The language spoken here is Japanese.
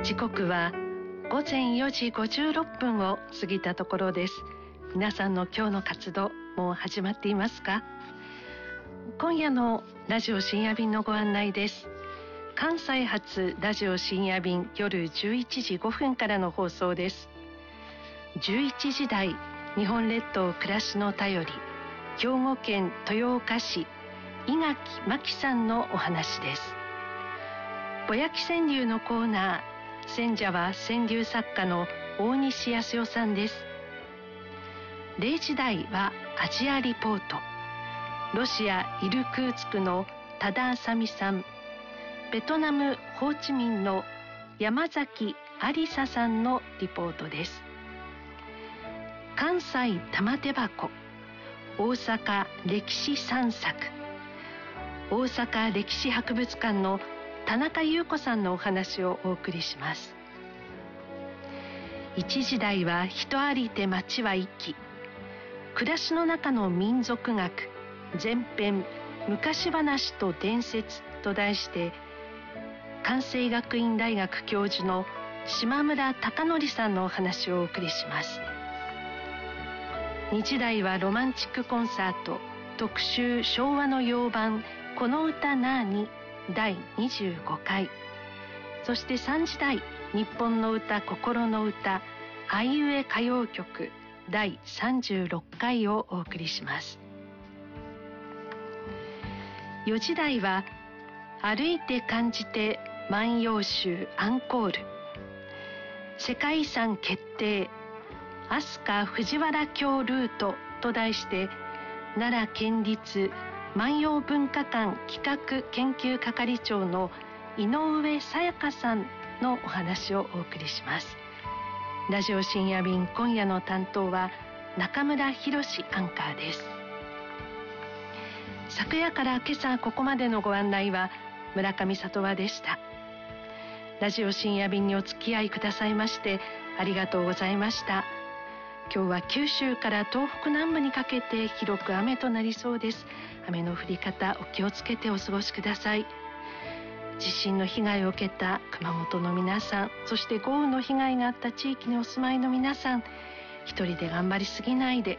時刻は午前4時56分を過ぎたところです。皆さんの今日の活動もう始まっていますか？今夜のラジオ深夜便のご案内です。関西発ラジオ深夜便夜11時5分からの放送です。11時台日本列島暮らしの便り、兵庫県豊岡市伊垣真紀さんのお話です。ぼやき川柳のコーナー、選者は川柳作家の大西康代さんです。0時台はアジアリポート、ロシアイルクーツクの多田あさみさん、ベトナムホーチミンの山崎ありささんのリポートです。関西玉手箱、大阪歴史散策、大阪歴史博物館の田中優子さんのお話をお送りします。1時台は人ありて町は生き、暮らしの中の民族学前編昔話と伝説と題して、関西学院大学教授の島村貴則さんのお話をお送りします。2時台はロマンチックコンサート特集昭和の洋版この歌なーに第25回、そして3時台日本の歌心の歌あいうえ歌謡曲第36回をお送りします。4時台は歩いて感じて万葉集アンコール、世界遺産決定飛鳥藤原京ルートと題して、奈良県立万葉文化館企画研究係長の井上さやかさんのお話をお送りします。ラジオ深夜便、今夜の担当は中村博史アンカーです。昨夜から今朝ここまでのご案内は村上里和でした。ラジオ深夜便にお付き合いくださいましてありがとうございました。今日は九州から東北南部にかけて広く雨となりそうです。雨の降り方お気をつけてお過ごしください。地震の被害を受けた熊本の皆さん、そして豪雨の被害があった地域にお住まいの皆さん、一人で頑張りすぎないで